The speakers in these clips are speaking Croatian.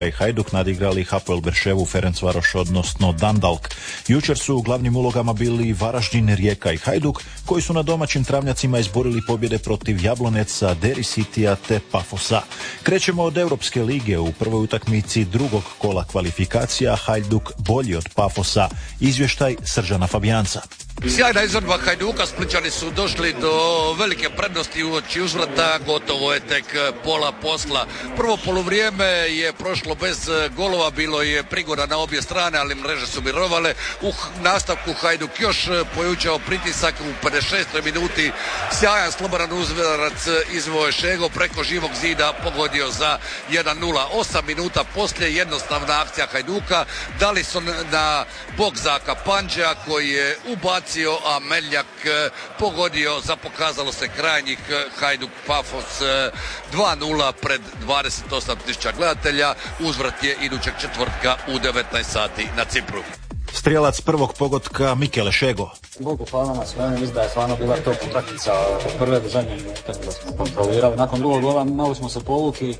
i Hajduk nadigrali Hapoel Berševu, Ferencvaroš odnosno Dundalk. Jučer su u glavnim ulogama bili Varaždin, Rijeka i Hajduk, koji su na domaćim travnjacima izborili pobjede protiv Jabloneca, Derry Citya te Pafosa. Krećemo od Europske lige. U prvoj utakmici drugog kola kvalifikacija Hajduk bolji od Pafosa. Izvještaj Srđana Fabijanca. Sjajna izvedba Hajduka, Splićani su došli do velike prednosti uoči uzvrata, gotovo je tek pola posla. Prvo poluvrijeme je prošlo bez golova, bilo je prigoda na obje strane, ali mreže su mirovale. U nastavku Hajduk još pojučao pritisak u 56. minuti. Sjajan slobodan udarac izveo Šego preko živog zida, pogodio za 1:0. 8 minuta poslije jednostavna akcija Hajduka. Dali su na Bogzaka Panđa koji je ubacio, a Meljak pogodio za, pokazalo se, krajnjih Hajduk Pafos 2:0 pred 28.000 gledatelja. Uzvrat je idućeg četvrtka u 19 sati na Cipru. Strijelac prvog pogotka Mikele Šego. Bogu hvala na svemu, mislim da je stvarno bila top utakmica od prve do zadnje minute da smo kontrolirali. Nakon drugog gola malo smo se povukli.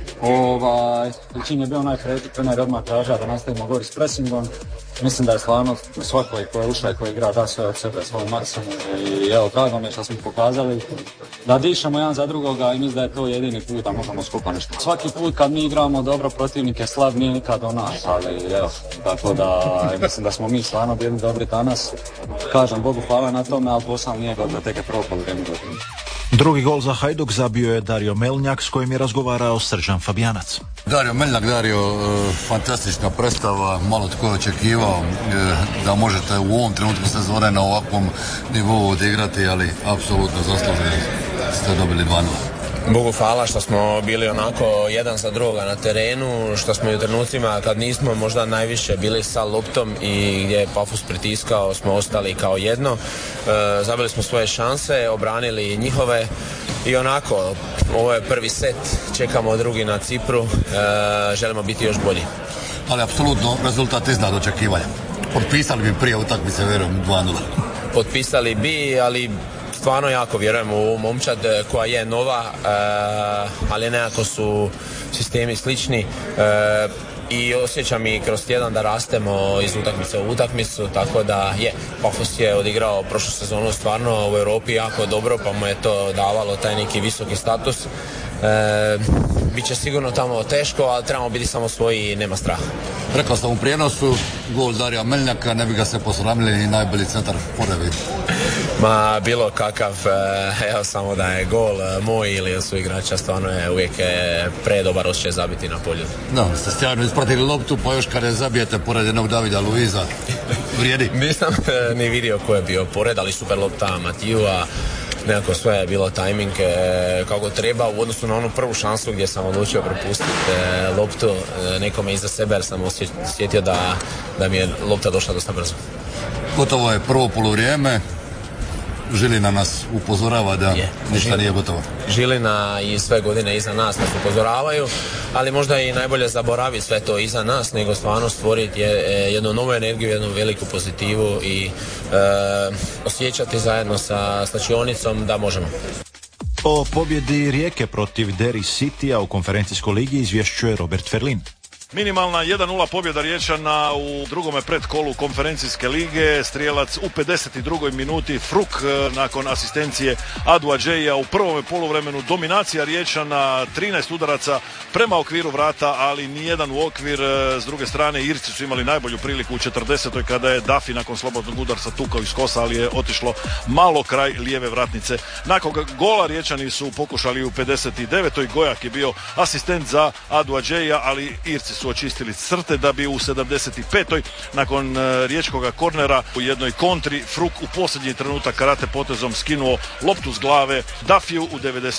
Čim je bio onaj trener odmah tražio da nastavimo gori s presingom. Mislim da je stvarno svako ko je ušao i ko je igra da sve od sebe, svoj maksimum. I evo, drago mi je što smo pokazali da dišemo jedan za drugoga i mislim da je to jedini put da možemo skupa nešto. Svaki put kad mi igramo dobro, protivnik je slab, nije nikad on naš, ali evo, tako da mislim da smo mi stvarno bili dobri danas. Kažem, Bogu hvala na tome, ali posao nije gotovo, tek je prvo poluvrijeme gotovo. Drugi gol za Hajduk zabio je Dario Melnjak, s kojim je razgovarao Srđan Fabijanac. Dario Melnjak, fantastična predstava, malo tko je očekivao da možete u ovom trenutku sezone na ovakvom nivou odigrati, ali apsolutno zasluženo ste dobili 2:0. Bogu hvala što smo bili onako jedan za drugoga na terenu, što smo i u trenucima kad nismo možda najviše bili sa loptom i gdje je Pafos pritiskao, smo ostali kao jedno. Zabili smo svoje šanse, obranili njihove i onako, ovo je prvi set, čekamo drugi na Cipru, želimo biti još bolji. Ali apsolutno rezultat iznad očekivanja. Potpisali bi prije utakmice, vjerujem, 2:0. Potpisali bi, ali stvarno jako vjerujem u momčad koja je nova, ali nekako su sistemi slični i osjećam i kroz tjedan da rastemo iz utakmice u utakmicu, tako da Pafos je odigrao prošlu sezonu stvarno u Europi jako dobro, pa mu je to davalo taj neki visoki status. Biće sigurno tamo teško, ali trebamo biti samo svoji i nema straha. Rekao sam u prijenosu, gol Darija Melnjaka, ne bi ga se posramili ni najbolji centar Porevi. Ma bilo kakav, evo samo da je gol moj ili su igrača, stvarno je uvijek predobar osjećaj zabiti na polju. Da, ste sjajno ispratili loptu, pa još kada je zabijete pored jednog Davida Luiza, vrijedi. Nisam ni vidio ko je bio pored, ali super lopta Matiju, a nekako sve je bilo tajming kako treba u odnosu na onu prvu šansu gdje sam odlučio propustiti loptu nekome iza sebe jer sam osjetio da mi je lopta došla dosta brzo. Gotovo je prvo poluvrijeme. Žilina nas upozorava da ništa nije gotovo. Žilina i sve godine iza nas upozoravaju, ali možda i najbolje zaboraviti sve to iza nas, nego stvarno stvoriti jednu novu energiju, jednu veliku pozitivu i osjećati zajedno sa slačionicom da možemo. O pobjedi Rijeke protiv Derry Cityja u konferencijskoj ligi izvješćuje Robert Ferlin. Minimalna 1:0 pobjeda Riječana u drugome predkolu konferencijske lige. Strijelac u 52. minuti, Fruk nakon asistencije Adu Adžeja u prvome poluvremenu. Dominacija Riječana, 13 udaraca prema okviru vrata, ali nijedan u okvir. S druge strane, Irci su imali najbolju priliku u 40. kada je Dafi nakon slobodnog udarca tukao iz kosa, ali je otišlo malo kraj lijeve vratnice. Nakon gola Riječani su pokušali u 59. Gojak je bio asistent za Adu Adžeja, ali Irci su očistili crte da bi u 75. nakon riječkoga kornera u jednoj kontri Fruk u posljednji trenutak karate potezom skinuo loptu s glave Dafiju u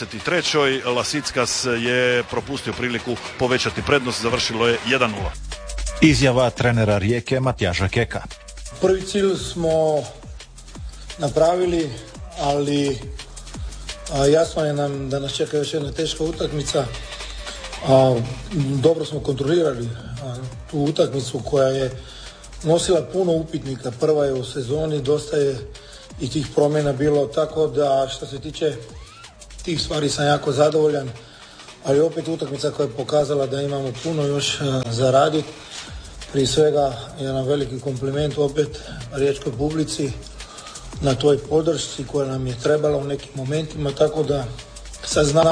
93. Lasickas je propustio priliku povećati prednost, završilo je 1:0. Izjava trenera Rijeke Matjaža Keka. Prvi cilj smo napravili, ali jasno je nam da nas čeka još jedna teška utakmica. Dobro smo kontrolirali tu utakmicu koja je nosila puno upitnika. Prva je u sezoni, dosta je i tih promjena bilo, tako da što se tiče tih stvari sam jako zadovoljan. ali opet utakmica koja je pokazala da imamo puno još za raditi. Prije svega jedan veliki kompliment opet riječkoj publici na toj podršci koja nam je trebala u nekim momentima, tako da sad znam.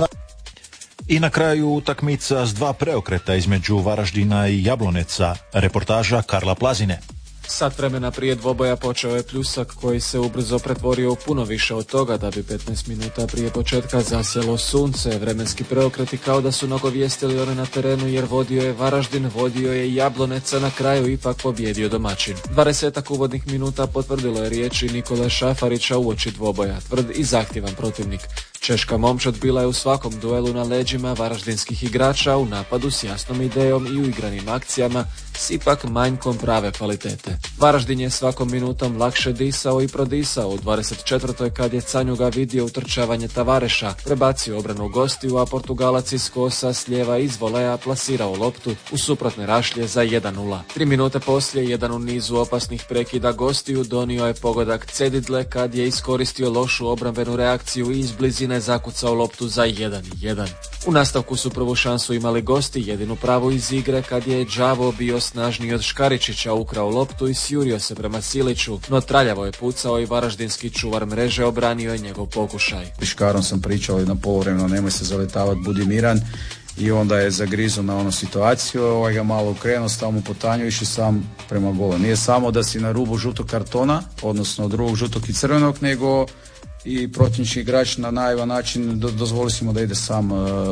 I na kraju utakmica s 2 preokreta između Varaždina i Jabloneca, reportaža Karla Plazine. Sat vremena prije dvoboja počeo je pljusak koji se ubrzo pretvorio u puno više od toga da bi 15 minuta prije početka zasjelo sunce. Vremenski preokreti kao da su nagovijestili one na terenu jer vodio je Varaždin, vodio je Jablonec, a na kraju ipak pobjedio domaćin. 20 uvodnih minuta potvrdilo je riječi Nikole Šafarića uoči dvoboja, tvrd i zahtjevan protivnik. Češka momčad bila je u svakom duelu na leđima varaždinskih igrača, u napadu s jasnom idejom i u igranim akcijama s ipak manjkom prave kvalitete. Varaždin je svakom minutom lakše disao i prodisao u 24. kad je Canjuga vidio utrčavanje Tavareša, prebacio obranu gostiju, a Portugalac iz kosa s lijeva iz voleja plasirao loptu u suprotne rašlje za 1-0. 3 minute poslije, jedan u nizu opasnih prekida gostiju donio je pogodak Cedidle kad je iskoristio lošu obrambenu reakciju i iz blizine zakucao loptu za 1-1. U nastavku su prvu šansu imali gosti, jedinu pravu iz igre kad je Đavo bio snažniji od Škaričića, ukrao loptu i sjurio se prema Siliću, no traljavo je pucao i varaždinski čuvar mreže obranio je njegov pokušaj. Škarom sam pričao i na poluvremenu nemoj se zaletavati, budi miran, i onda je zagrizo na onu situaciju, ga malo ukrenuo, stao mu po tanju, išao sam prema golu. Nije samo da si na rubu žutog kartona, odnosno drugog žutog i crvenog, nego i protivnički igrač na naivan način dozvoli si mu da ide sam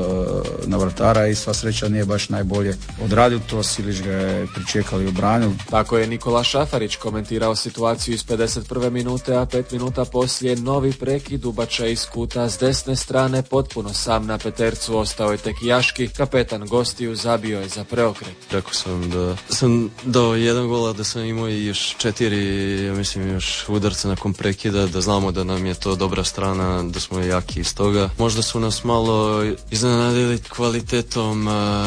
na vratara i sva sreća nije baš najbolje odradio to, Silić ga je pričekali i obranio. Tako je Nikola Šafarić komentirao situaciju iz 51. minute, a 5 minuta poslije novi prekid ubačaja iz kuta s desne strane, potpuno sam na petercu ostao je tek Jaški, kapetan gostiju zabio je za preokret. Rekao sam da sam dao jedan gol, da sam imao i još 4, još udarca nakon prekida, da znamo da nam je to dobra strana, da smo jaki iz toga. Možda su nas malo iznenadili kvalitetom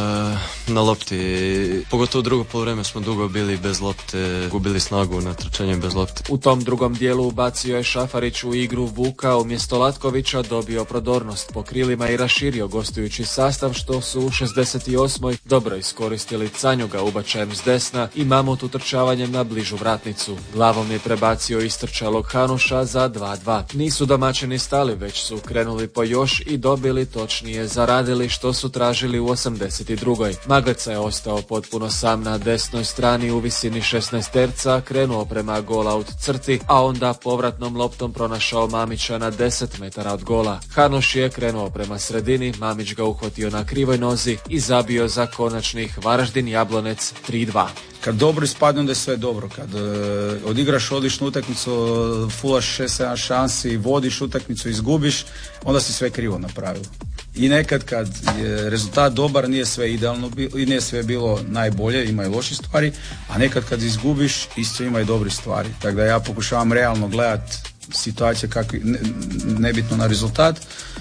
na lopti. Pogotovo u drugo poluvreme smo dugo bili bez lopte, gubili snagu na trčanjem bez lopte. U tom drugom dijelu ubacio je Šafarić u igru Vuka, umjesto Latkovića dobio prodornost po krilima i raširio gostujući sastav, što su u 68. dobro iskoristili Canjuga ubačajem s desna i Mamut utrčavanjem na bližu vratnicu. Glavom je prebacio istrčalog Hanuša za 2-2. Nisu domaćini stali, već su krenuli po još i dobili, točnije zaradili što su tražili u 82. Magleca je ostao potpuno sam na desnoj strani u visini 16 terca, krenuo prema gola out crti, a onda povratnom loptom pronašao Mamića na 10 metara od gola. Hanuš je krenuo prema sredini, Mamić ga uhvatio na krivoj nozi i zabio za konačnih Varaždin Jablonec 3-2. Kad dobro ispadne, onda je sve dobro. Kad odigraš odličnu utakmicu, fulaš 6-7 šansi, vodiš utakmicu, izgubiš, onda si sve krivo napravio. I nekad kad je rezultat dobar, nije sve idealno i nije sve bilo najbolje, ima i loših stvari, a nekad kad izgubiš, isto ima i dobrih stvari. Tako da ja pokušavam realno gledati situacije kakve, nebitno na rezultat,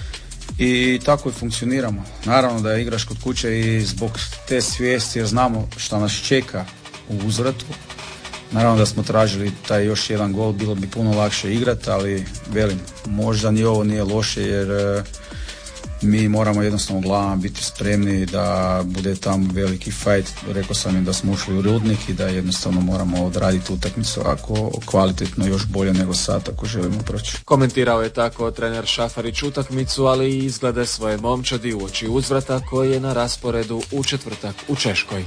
i tako i funkcioniramo. Naravno da igraš kod kuće i zbog te svijesti, jer znamo šta nas čeka u uzvratu. Naravno da smo tražili taj još jedan gol, bilo bi puno lakše igrati, ali velim, možda ni ovo nije loše, jer mi moramo jednostavno glavama biti spremni da bude tam veliki fight. Rekao sam im da smo ušli u Rudnik i da jednostavno moramo odraditi utakmicu ako kvalitetno još bolje nego sad ako želimo proći. Komentirao je tako trener Šafarić utakmicu, ali i izglede svoje momčadi uoči uzvrata koji je na rasporedu u četvrtak u Češkoj.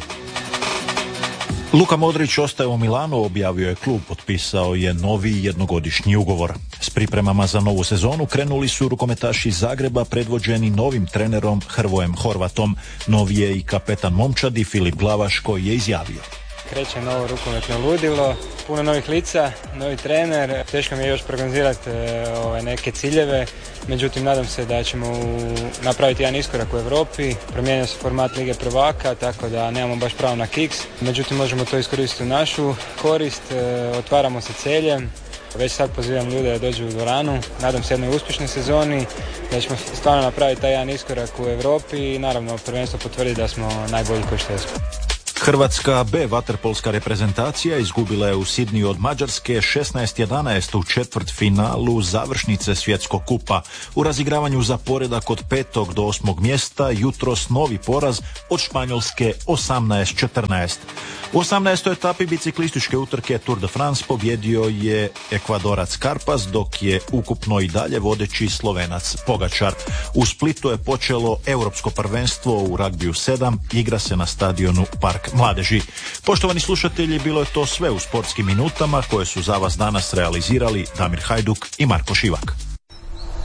Luka Modrić ostaje u Milanu, objavio je klub, potpisao je novi jednogodišnji ugovor. S pripremama za novu sezonu krenuli su rukometaši Zagreba predvođeni novim trenerom Hrvojem Horvatom. Novi je i kapetan momčadi Filip Glavaš koji je izjavio: kreće novo rukometno ludilo, puno novih lica, novi trener, teško mi je još prognozirati neke ciljeve, međutim nadam se da ćemo napraviti jedan iskorak u Europi, promijenio se format Lige prvaka, tako da nemamo baš pravo na kiks, međutim možemo to iskoristiti u našu korist, otvaramo se celjem. Već sad pozivam ljude da dođu u dvoranu, nadam se jednoj uspješnoj sezoni, da ćemo stvarno napraviti taj jedan iskorak u Europi i naravno prvenstvo potvrditi da smo najbolji koji što jesmo. Hrvatska B vaterpolska reprezentacija izgubila je u Sidniju od Mađarske 16-11 u četvrtfinalu završnice svjetskog kupa. U razigravanju za poredak od 5. do 8. mjesta jutros novi poraz od Španjolske 18-14. U 18. etapi biciklističke utrke Tour de France pobjedio je Ekvadorac Karpas, dok je ukupno i dalje vodeći Slovenac Pogačar. U Splitu je počelo europsko prvenstvo u ragbiju 7, igra se na stadionu Park mladeži. Poštovani slušatelji, bilo je to sve u sportskim minutama koje su za vas danas realizirali Damir Hajduk i Marko Šivak.